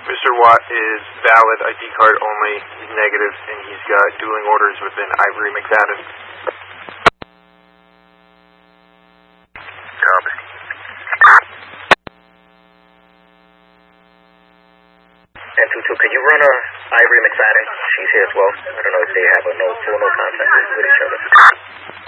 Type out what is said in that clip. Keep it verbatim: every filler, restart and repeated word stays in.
Mister Watt is valid I D card only. He's negative, and he's got dueling orders within Ivory McFadden. Copy. And two two, could you run a Ivory McFadden? She's here as well. I don't know if they have a no full no contact with each other.